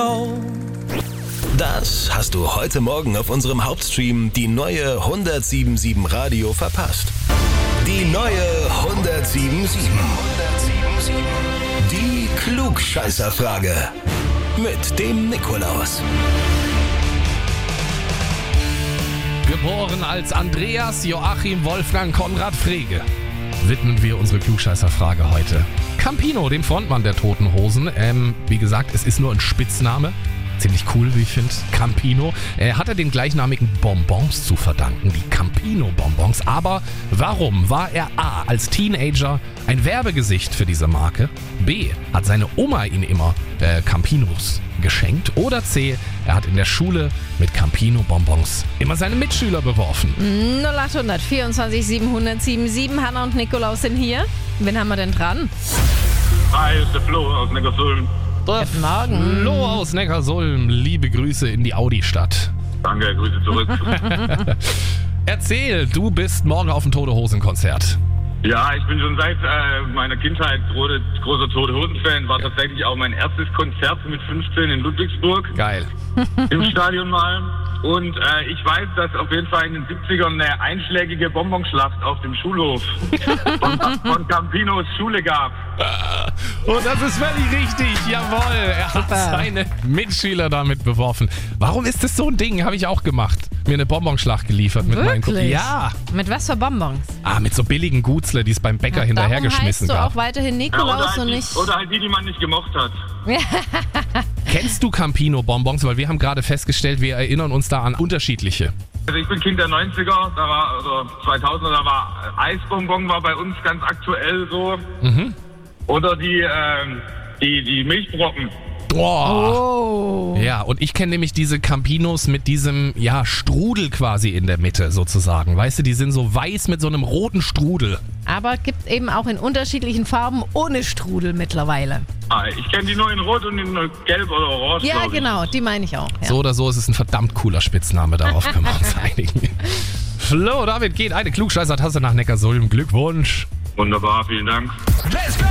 Das hast du heute Morgen auf unserem Hauptstream die neue 107.7 Radio verpasst. Die neue 107.7. Die Klugscheißerfrage. Mit dem Nikolaus. Geboren als Andreas Joachim Wolfgang Konrad Frege, widmen wir unsere Klugscheißerfrage heute Campino, dem Frontmann der Toten Hosen. Wie gesagt, es ist nur ein Spitzname. Ziemlich cool, wie ich finde. Campino. Hat er den gleichnamigen Bonbons zu verdanken, die Campino-Bonbons. Aber warum war er A. als Teenager ein Werbegesicht für diese Marke? B. hat seine Oma ihn immer Campinos geschenkt? Oder C. er hat in der Schule mit Campino-Bonbons immer seine Mitschüler beworfen? 0800 24 707. Hanna und Nikolaus sind hier. Wen haben wir denn dran? Hi, ist der Flo aus Neckarsulm. Guten Morgen. Flo aus Neckarsulm, liebe Grüße in die Audi-Stadt. Danke, Grüße zurück. Erzähl, du bist morgen auf dem Tote Hosen-Konzert. Ja, ich bin schon seit meiner Kindheit großer Tote Hosen-Fan. War tatsächlich auch mein erstes Konzert mit 15 in Ludwigsburg. Geil. Im Stadion mal. Und ich weiß, dass auf jeden Fall in den 70ern eine einschlägige Bonbonschlacht auf dem Schulhof von Campinos Schule gab. Und das ist völlig richtig, jawohl. Er hat seine Mitschüler damit beworfen. Warum ist das so ein Ding? Habe ich auch gemacht. Mir eine Bonbonschlacht geliefert mit meinen Kumpels. Ja. Mit was für Bonbons? Mit so billigen Gutzle, die es beim Bäcker hinterhergeschmissen gab. gab. Du auch weiterhin Nikolaus und nicht... Oder halt die man nicht gemocht hat. Kennst du Campino-Bonbons? Weil wir haben gerade festgestellt, wir erinnern uns da an unterschiedliche. Also ich bin Kind der 90er, da war, also 2000er, da war Eisbonbon war bei uns ganz aktuell so. Mhm. Oder die Milchbrocken. Oh. Ja, und ich kenne nämlich diese Campinos mit diesem, Strudel quasi in der Mitte sozusagen. Weißt du, die sind so weiß mit so einem roten Strudel. Aber gibt eben auch in unterschiedlichen Farben ohne Strudel mittlerweile. Ich kenne die nur in Rot und in Gelb oder Orange. Ja, genau, die meine ich auch. Ja. So oder so ist es ein verdammt cooler Spitzname, darauf können wir uns einigen. Flo, damit geht eine Klugscheißer-Tasse nach Neckarsulm. Glückwunsch. Wunderbar, vielen Dank. Let's go!